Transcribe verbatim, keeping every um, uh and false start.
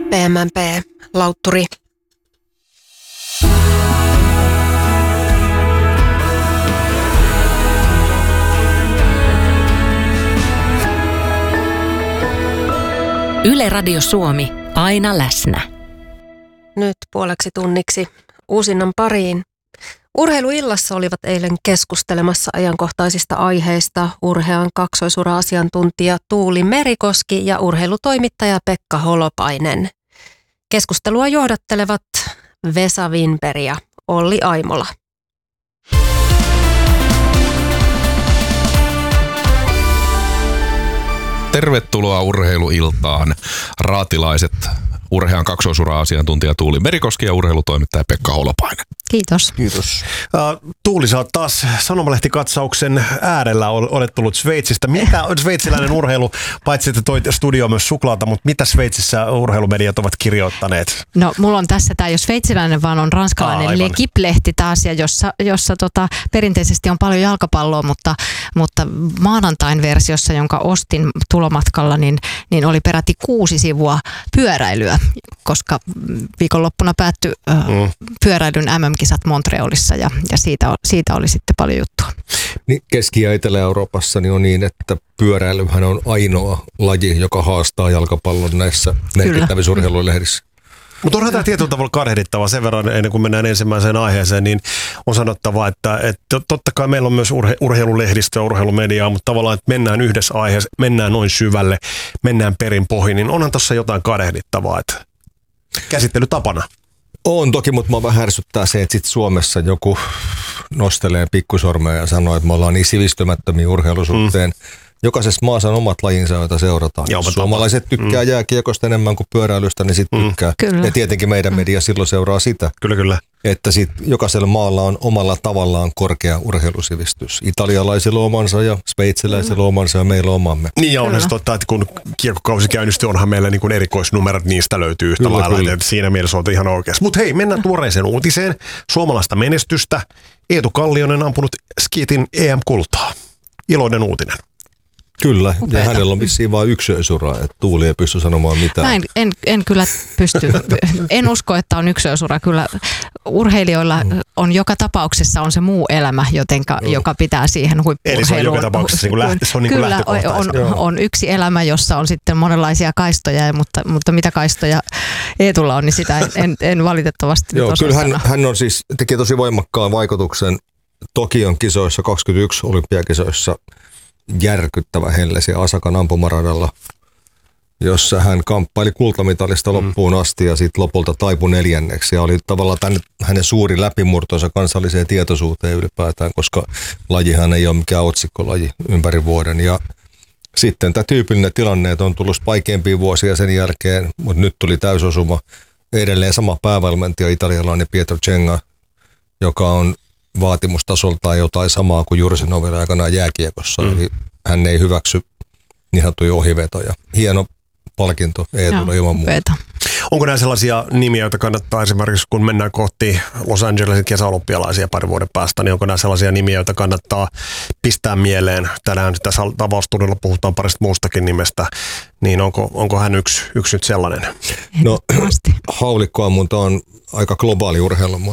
P M M P-lautturi. Yle Radio Suomi, aina läsnä. Nyt puoleksi tunniksi uusinnan pariin. Urheiluillassa olivat eilen keskustelemassa ajankohtaisista aiheista urhean kaksoisura-asiantuntija Tuuli Merikoski ja urheilutoimittaja Pekka Holopainen. Keskustelua johdattelevat Vesa Winberg ja Olli Aimola. Tervetuloa urheiluiltaan, raatilaiset, urhean kaksoisura-asiantuntija Tuuli Merikoski ja urheilutoimittaja Pekka Holopainen. Kiitos. Kiitos. Uh, Tuuli, sä oot taas sanomalehtikatsauksen äärellä, olet tullut Sveitsistä. Mitä on sveitsiläinen urheilu, paitsi että toit studioon myös suklaata, mutta mitä Sveitsissä urheilumediat ovat kirjoittaneet? No, mulla on tässä, tämä ei ole sveitsiläinen, vaan on ranskalainen ah, L'Equipe-lehti taas, ja jossa, jossa tota, perinteisesti on paljon jalkapalloa, mutta, mutta maanantain versiossa, jonka ostin tulomatkalla, niin, niin oli peräti kuusi sivua pyöräilyä, koska viikonloppuna päättyi mm. pyöräilyn M M-kisat Montrealissa ja, ja siitä, siitä oli sitten paljon juttua. Niin Keski- ja Etelä-Euroopassa niin on niin, että pyöräilyhän on ainoa laji, joka haastaa jalkapallon näissä merkittävissä urheilulehdissä. Mutta onhan tämä tietyllä tavalla kadehdittava sen verran, ennen kuin mennään ensimmäiseen aiheeseen, niin on sanottava, että, että totta kai meillä on myös urhe, urheilulehdistöä, urheilumediaa, mutta tavallaan, että mennään yhdessä aiheessa, mennään noin syvälle, mennään perin pohjin, niin onhan tuossa jotain kadehdittavaa, että käsittelytapana. On toki, mutta mä vähän ärsyttää se, että sit Suomessa joku nostelee pikkusormea ja sanoo, että me ollaan niin sivistymättömiä urheilusuhteen. Mm. Jokaisessa maassa on omat lajinsa, joita seurataan. Joo, suomalaiset tapa. tykkää mm. jääkiekosta enemmän kuin pyöräilystä, niin sitten mm. tykkää. Kyllä. Ja tietenkin meidän media silloin seuraa sitä. Kyllä, kyllä. Että sit jokaisella maalla on omalla tavallaan korkea urheilusivistys. Italialaisilla omansa ja sveitsiläisillä omansa ja meillä omamme. Niin ja onhan se totta, että kun kiekkokausi käynnistyy, onhan meillä niin kuin erikoisnumerot, niistä löytyy yhtä kyllä, lailla. Kyllä. Siinä mielessä olette ihan oikeassa. Mutta hei, mennään tuoreeseen uutiseen. Suomalaista menestystä. Eetu Kallionen ampunut skiitin E M-kultaa. Iloinen uutinen. Kyllä, upeata. Ja hänellä on vissiin vain yksilösura, että Tuuli ei pysty sanomaan mitään. Näin, en, en kyllä pysty, en usko, että on yksilösura. Kyllä urheilijoilla on joka tapauksessa on se muu elämä, jotenka, joka pitää siihen huippu-urheiluun. Eli se on joka tapauksessa niin kuin lähtö, se on niin kuin kyllä, on, on yksi elämä, jossa on sitten monenlaisia kaistoja, mutta, mutta mitä kaistoja Eetulla on, niin sitä en, en, en valitettavasti Joo, kyllä hän, sanoa. hän on siis, teki tosi voimakkaan vaikutuksen Tokion kisoissa, kaksikymmentäyksi olympiakisoissa, järkyttävä hellesi Asakan ampumaradalla, jossa hän kamppaili kultamitalista loppuun asti ja sitten lopulta taipui neljänneksi. Ja oli tavallaan tämän, hänen suuri läpimurtonsa kansalliseen tietoisuuteen ylipäätään, koska lajihan ei ole mikään otsikkolaji ympäri vuoden. Ja sitten tämä tyypillinen tilanne, että on tullut vaikeampia vuosia sen jälkeen, mutta nyt tuli täysosuma. Edelleen sama päävalmentaja, italialainen Pietro Cenga, joka on vaatimustasoltaan jotain samaa kuin Jursinovilla aikanaan jääkiekossa. Mm. Eli hän ei hyväksy niin sanottuja ohivetoja. Hieno palkinto Eetulla ilman muuta. Onko nämä sellaisia nimiä, joita kannattaa esimerkiksi, kun mennään kohti Los Angelesin kesäolympialaisia pari vuoden päästä, niin onko nämä sellaisia nimiä, joita kannattaa pistää mieleen? Tänään tässä avaustunnilla puhutaan parista muustakin nimestä, niin onko, onko hän yksi, yksi nyt sellainen? No, haulikkoammunta on aika globaali urheilu,